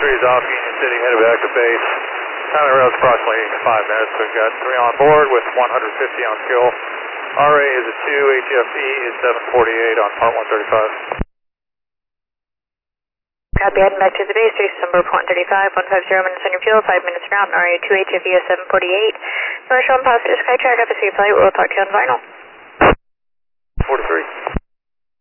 is off Union City, headed back to base. Time of road's approximately 5 minutes. We've got 3 on board with 150 on fuel. RA is a 2, HFE is 748 on part 135. Copy, heading back to the base, Trace number 135, 150 minutes on your fuel, 5 minutes from out, RA 2, HFE is 748. Commercial and passenger Skytrack, have a safe flight, we'll talk to you on final. 43.